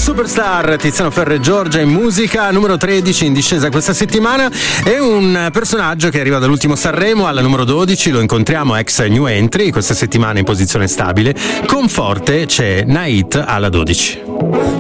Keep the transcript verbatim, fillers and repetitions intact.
Superstar, Tiziano Ferro e Giorgia in musica, numero tredici in discesa questa settimana. È un personaggio che arriva dall'ultimo Sanremo alla numero dodici, lo incontriamo ex new entry, questa settimana in posizione stabile. Con forte c'è Nait alla dodici.